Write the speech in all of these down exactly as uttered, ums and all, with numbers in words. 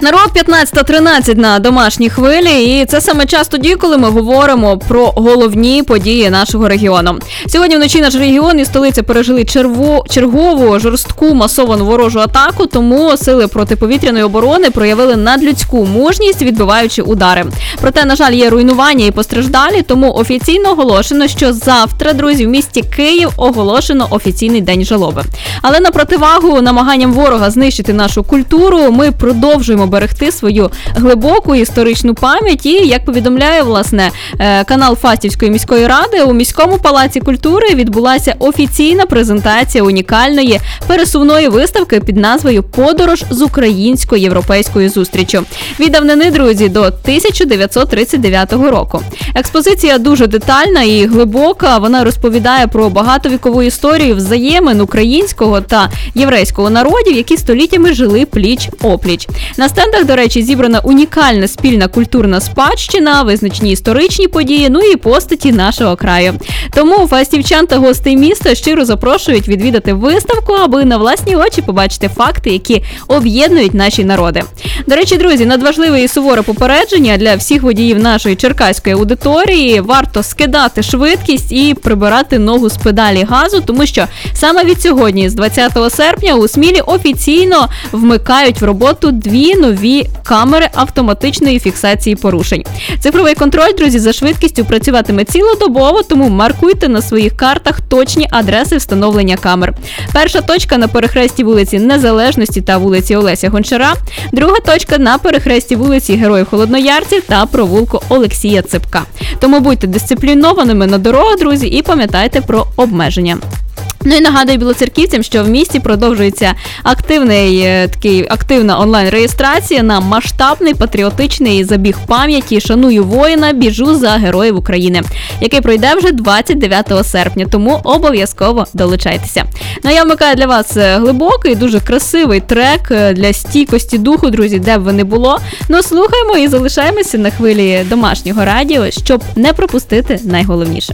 Народ, п'ятнадцята тринадцять на домашній хвилі, і це саме час тоді, коли ми говоримо про головні події нашого регіону. Сьогодні вночі наш регіон і столиця пережили черво... чергову жорстку масовану ворожу атаку, тому сили протиповітряної оборони проявили надлюдську мужність, відбиваючи удари. Проте, на жаль, є руйнування і постраждалі, тому офіційно оголошено, що завтра, друзі, в місті Київ оголошено офіційний день жалоби. Але на противагу намаганням ворога знищити нашу культуру, ми продовжуємо берегти свою глибоку історичну пам'ять. І, як повідомляє, власне, канал Фастівської міської ради, у міському палаці культури відбулася офіційна презентація унікальної пересувної виставки під назвою «Подорож з українсько-європейською зустріччю». Від давнини, друзі, до тисяча дев'ятсот тридцять дев'ятого року. Експозиція дуже детальна і глибока. Вона розповідає про багатовікову історію взаємин українського та єврейського народів, які століттями жили пліч-опліч. На стендах, до речі, зібрана унікальна спільна культурна спадщина, визначні історичні події, ну і постаті нашого краю. Тому фастівчан та гостей міста щиро запрошують відвідати виставку, аби на власні очі побачити факти, які об'єднують наші народи. До речі, друзі, надважливе і суворе попередження для всіх водіїв нашої черкаської аудиторії: варто скидати швидкість і прибирати ногу з педалі газу, тому що саме від сьогодні, з двадцятого серпня, у Смілі офіційно вмикають в роботу дві нові камери автоматичної фіксації порушень. Цифровий контроль, друзі, за швидкістю працюватиме цілодобово, тому маркуйте на своїх картах точні адреси встановлення камер. Перша точка на перехресті вулиці Незалежності та вулиці Олеся Гончара, друга точка на перехресті вулиці Героїв Холодноярців та провулку Олексія Ципка. Тому будьте дисциплінованими на дорогах, друзі, і пам'ятайте про обмеження. Ну і нагадую білоцерківцям, що в місті продовжується активний, такий, активна онлайн-реєстрація на масштабний патріотичний забіг пам'яті «Шаную воїна, біжу за героїв України», який пройде вже двадцять дев'ятого серпня, тому обов'язково долучайтеся. Ну, я вмикаю для вас глибокий, дуже красивий трек для стійкості духу, друзі, де б ви не було. Ну, слухаємо і залишаємося на хвилі домашнього радіо, щоб не пропустити найголовніше.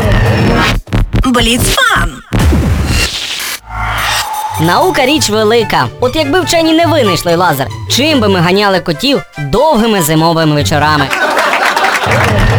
Бліцфан! Наука – річ велика. От якби вчені не винайшли лазер, чим би ми ганяли котів довгими зимовими вечорами?